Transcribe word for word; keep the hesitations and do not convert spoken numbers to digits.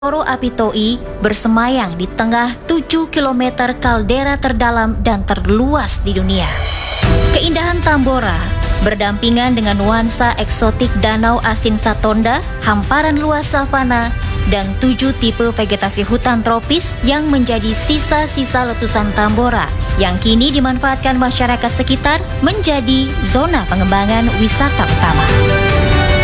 Loro Apitoi bersemayam di tengah tujuh kilometer kaldera terdalam dan terluas di dunia. Keindahan Tambora berdampingan dengan nuansa eksotik Danau Asin Satonda, hamparan luas savana, dan tujuh tipe vegetasi hutan tropis yang menjadi sisa-sisa letusan Tambora yang kini dimanfaatkan masyarakat sekitar menjadi zona pengembangan wisata utama.